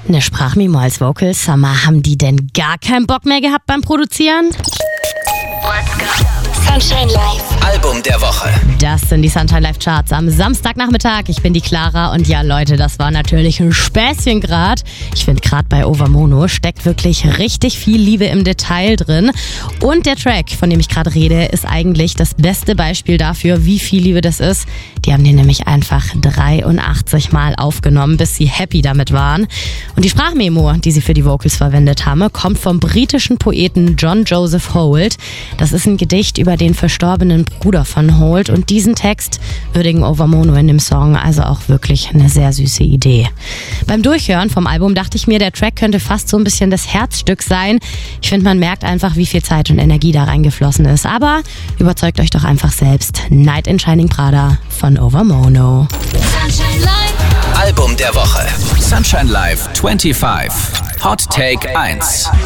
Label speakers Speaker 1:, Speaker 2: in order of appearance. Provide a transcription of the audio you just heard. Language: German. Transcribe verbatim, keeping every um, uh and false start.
Speaker 1: Eine Sprachmemo als Vocals, sag mal, haben die denn gar keinen Bock mehr gehabt beim Produzieren?
Speaker 2: Sunshine Live.
Speaker 3: Album der Woche.
Speaker 1: Das sind die Sunshine Live Charts am Samstagnachmittag. Ich bin die Clara und ja Leute, das war natürlich ein Späßchen grad. Ich finde, gerade bei Overmono steckt wirklich richtig viel Liebe im Detail drin. Und der Track, von dem ich gerade rede, ist eigentlich das beste Beispiel dafür, wie viel Liebe das ist. Die haben den nämlich einfach dreiundachtzig Mal aufgenommen, bis sie happy damit waren. Und die Sprachmemo, die sie für die Vocals verwendet haben, kommt vom britischen Poeten John Joseph Holt. Das ist ein Gedicht über den verstorbenen Bruder von Holt und diesen Text würdigen Overmono in dem Song, also auch wirklich eine sehr süße Idee. Beim Durchhören vom Album dachte ich mir, der Track könnte fast so ein bisschen das Herzstück sein. Ich finde, man merkt einfach, wie viel Zeit und Energie da reingeflossen ist. Aber überzeugt euch doch einfach selbst. Knight in Shining Prada von Overmono.
Speaker 2: Sunshine Live.
Speaker 3: Album der Woche. Sunshine Live fünfundzwanzig. Hot Take eins.